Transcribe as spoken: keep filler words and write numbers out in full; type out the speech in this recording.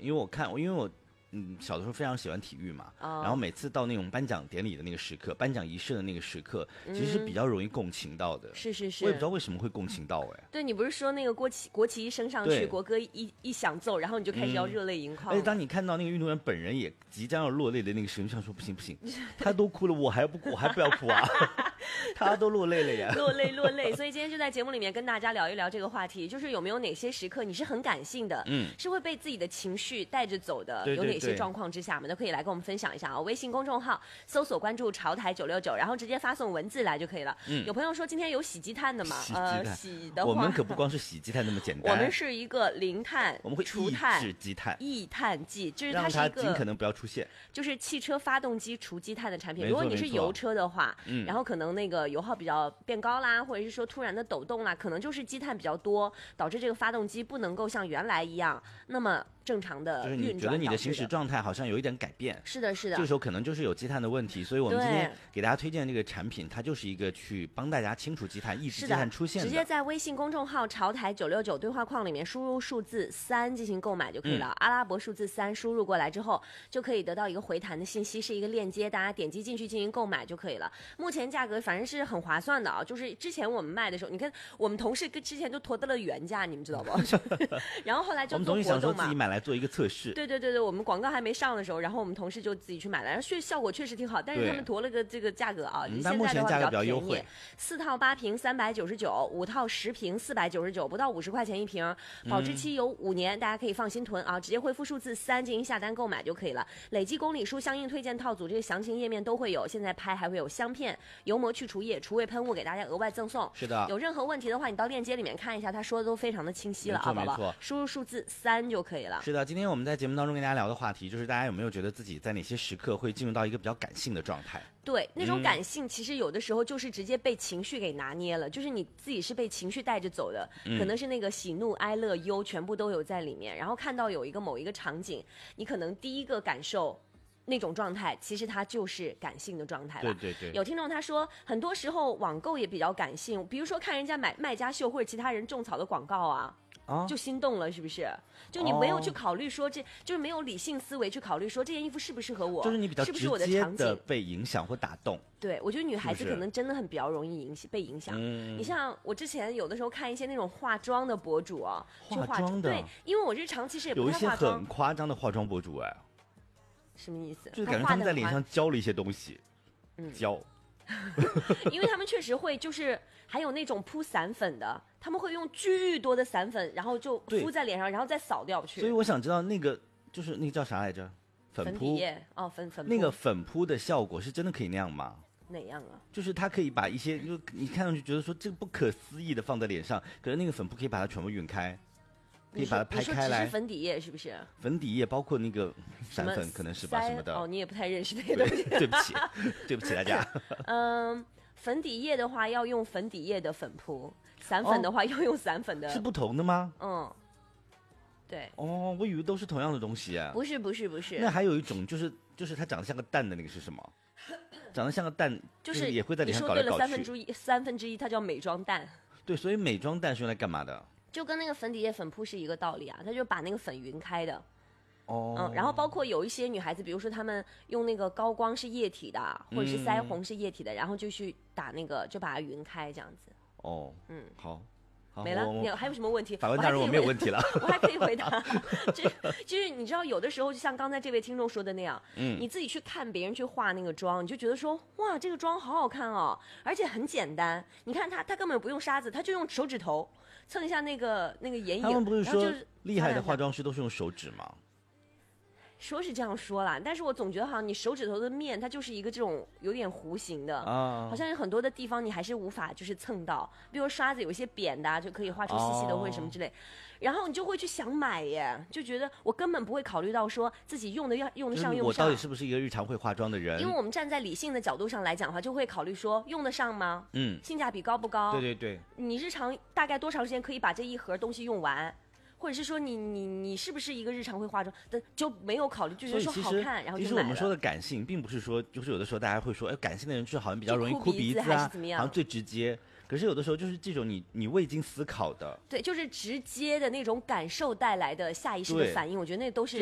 因为我看，因为我。嗯，小的时候非常喜欢体育嘛，哦、然后每次到那种颁奖典礼的那个时刻，颁奖仪式的那个时刻，其实是比较容易共情到的。 是是是， 我也不知道为什么会共情到哎。 对，你不是说那个国旗国旗一升上去，国歌一一响奏，然后你就开始要热泪盈眶、嗯。 而且当你看到那个运动员本人也即将要落泪的那个时候，你想说不行不行，他都哭了，我还不我还不要哭啊。他都落泪了呀， 落泪落泪。所以今天就在节目里面跟大家聊一聊这个话题，就是有没有哪些时刻你是很感性的，嗯，是会被自己的情绪带着走的， 对对对， 有哪些状况之下，我们都可以来跟我们分享一下啊。微信公众号搜索关注潮台九六九，然后直接发送文字来就可以了。嗯，有朋友说今天有洗鸡碳的吗？ 洗呃，洗的话， 我们可不光是洗鸡碳那么简单， 我们是一个零碳， 我们会除碳、 抑制积碳、 抑碳剂，就是它是一个让它尽可能不要出现， 就是汽车发动机除积碳的产品。如果你是油车的话，嗯，然后可能那个油耗比较变高啦，或者是说突然的抖动啦，可能就是积碳比较多，导致这个发动机不能够像原来一样那么正常的运转。 就是你觉得你的行驶状态好像有一点改变， 是的，是的， 这个时候可能就是有积碳的问题。所以我们今天给大家推荐这个产品，它就是一个去帮大家清除积碳、抑制积碳出现的。 直接在微信公众号潮台九六九对话框里面输入数字三进行购买就可以了，嗯、阿拉伯数字三输入过来之后，就可以得到一个回弹的信息，是一个链接，大家点击进去进行购买就可以了。目前价格反正是很划算的啊，就是之前我们卖的时候，你看我们同事跟之前就拖到了原价，你们知道不？然后后来就做活动嘛，我们同事想说自己买来做一个测试。 对对对对，我们广告还没上的时候，然后我们同事就自己去买了，然后确效果确实挺好，但是他们驮了个这个价格啊， 嗯、 现在的话比较便宜， 四套八瓶三百九十九，五套十瓶四百九十九，不到五十块钱一瓶，保质期有五年，嗯、大家可以放心囤啊，直接回复数字三进行下单购买就可以了。累计公里数相应推荐套组这个详情页面都会有，现在拍还会有香片、油膜去除液、除味喷雾给大家额外赠送。 是的， 有任何问题的话，你到链接里面看一下，他说的都非常的清晰了啊，宝宝，输入数字三就可以了。 是的，今天我们在节目当中跟大家聊的话题就是大家有没有觉得自己在哪些时刻会进入到一个比较感性的状态？ 对，那种感性其实有的时候就是直接被情绪给拿捏了，就是你自己是被情绪带着走的，嗯、可能是那个喜怒哀乐忧全部都有在里面，然后看到有一个某一个场景，你可能第一个感受那种状态，其实它就是感性的状态了。 对对对。 有听众他说，很多时候网购也比较感性，比如说看人家买卖家秀或者其他人种草的广告啊。啊、就心动了，是不是？就你没有去考虑说这，这、哦、就是没有理性思维去考虑说这件衣服适不适合我， 就是你比较直接的被影响或打动。 对，我觉得女孩子可能真的很比较容易影响被影响。嗯、你像我之前有的时候看一些那种化妆的博主啊， 化妆的， 对，因为我日常其实也不太化妆。有一些很夸张的化妆博主哎， 什么意思？ 就是感觉他们在脸上浇了一些东西，嗯，浇。 因为他们确实会，就是还有那种铺散粉的，他们会用巨多的散粉，然后就敷在脸上，然后再扫掉去。 所以我想知道那个就是那个叫啥来着？粉扑粉底液哦，粉粉那个粉扑的效果是真的可以那样吗？ 哪样啊？ 就是它可以把一些，就你看上去觉得说这个不可思议的放在脸上，可是那个粉扑可以把它全部晕开。可以把它拍开来。 你说只是粉底液是不是？ 粉底液包括那个散粉可能是吧什么的。 哦，你也不太认识那些东西。 对不起，对不起大家。 嗯，粉底液的话要用粉底液的粉扑，散粉的话要用散粉的。 是不同的吗？ 嗯，对。 哦，我以为都是同样的东西啊。 不是不是不是。 那还有一种就是就是它长得像个蛋的那个是什么？长得像个蛋， 就是也会在脸上搞来搞去。 你说对了三分之一，三分之一它叫美妆蛋。 对，所以美妆蛋是用来干嘛的？ 就跟那个粉底液粉扑是一个道理啊，它就把那个粉匀开的。 哦， 嗯，然后包括有一些女孩子，比如说她们用那个高光是液体的，或者是腮红是液体的，嗯、然后就去打那个，就把它匀开这样子。 哦，嗯，好。 没了，你还有什么问题？ 法官大人，我没有问题了， 我还可以回答。就就是你知道，有的时候就像刚才这位听众说的那样，嗯，你自己去看别人去化那个妆，你就觉得说，哇，这个妆好好看哦，而且很简单。你看他，他根本不用沙子，他就用手指头蹭一下那个那个眼影。 他们不是说厉害的化妆师都是用手指吗？ 说是这样说啦，但是我总觉得好像你手指头的面它就是一个这种有点弧形的啊，好像有很多的地方你还是无法就是蹭到，比如刷子有一些扁的、啊、就可以画出细细的或者什么之类、哦、然后你就会去想买耶，就觉得我根本不会考虑到说自己用的要用得上用不上， 我到底是不是一个日常会化妆的人， 因为我们站在理性的角度上来讲的话，就会考虑说用得上吗？嗯，性价比高不高？ 对对对， 你日常大概多长时间可以把这一盒东西用完？或者是说你你你是不是一个日常会化妆的，就没有考虑，就觉得说好看，然后就买了。 其实我们说的感性，并不是说就是有的时候大家会说，哎，感性的人就是好像比较容易哭鼻子啊，好像最直接。可是有的时候就是这种你你未经思考的， 对，就是直接的那种感受带来的下意识的反应，我觉得那都是。